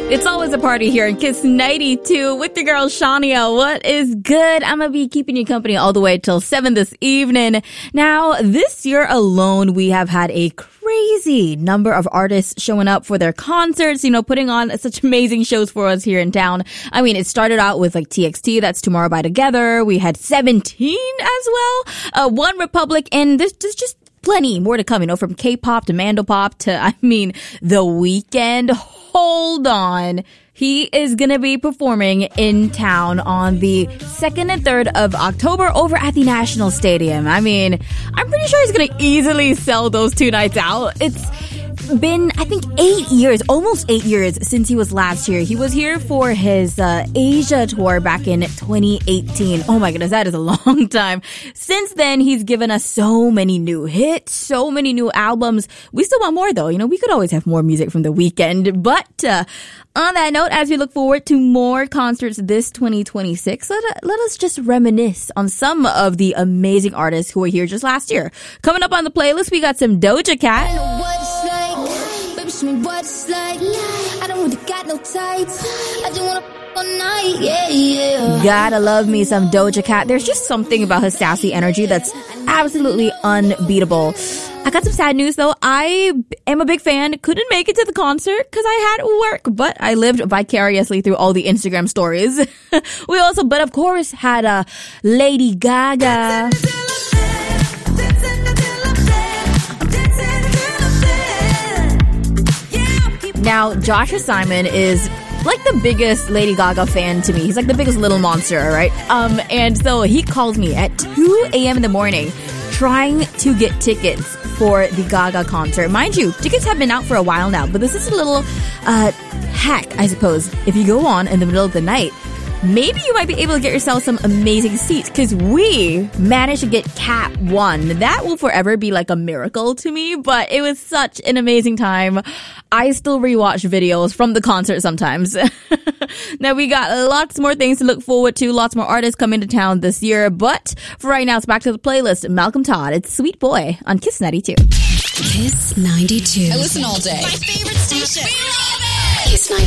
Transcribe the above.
It's always a party here in Kiss 92 with your girl Shania. What is good? I'm going to be keeping you company all the way till 7 this evening. Now, this year alone, we have had a crazy number of artists showing up for their concerts, putting on such amazing shows for us here in town. I mean, it started out with like TXT, that's Tomorrow by Together. We had 17 as well. One Republic, and there's just plenty more to come, from K-pop to Mandopop to, The Weeknd. Hold on. He is going to be performing in town on the 2nd and 3rd of October over at the National Stadium. I'm pretty sure he's going to easily sell those 2 nights out. It's been, I think, 8 years, almost 8 years since he was last here. He was here for his Asia tour back in 2018. Oh my goodness, that is a long time. Since then, he's given us so many new hits, so many new albums. We still want more though. We could always have more music from The Weeknd. But on that note, as we look forward to more concerts this 2026, let us just reminisce on some of the amazing artists who were here just last year. Coming up on the playlist, we got some Doja Cat. Show me what it's like. I don't really got no tights. I just wanna all night. Yeah. Gotta love me some Doja Cat. There's just something about her sassy energy that's absolutely unbeatable. I got some sad news though. I am a big fan. Couldn't make it to the concert because I had work, but I lived vicariously through all the Instagram stories. But of course, had Lady Gaga. Now, Joshua Simon is like the biggest Lady Gaga fan to me. He's like the biggest little monster, right? And so he called me at 2 a.m. in the morning trying to get tickets for the Gaga concert. Mind you, tickets have been out for a while now, but this is a little hack, I suppose. If you go on in the middle of the night, maybe you might be able to get yourself some amazing seats because we managed to get Cat 1. That will forever be like a miracle to me, but it was such an amazing time. I still rewatch videos from the concert sometimes. Now we got lots more things to look forward to, lots more artists coming to town this year, but for right now, it's back to the playlist. Malcolm Todd, it's Sweet Boy on Kiss 92. Kiss 92. I listen all day. My favorite station. We love it. Kiss 92.